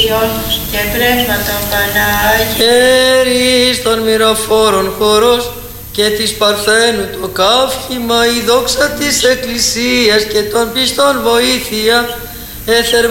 Υιός και Πνεύματον Πανάγιο. Χέρις των μυροφόρων χορός και της Παρθένου το καύχημα, η δόξα της Εκκλησίας και των πιστών βοήθεια,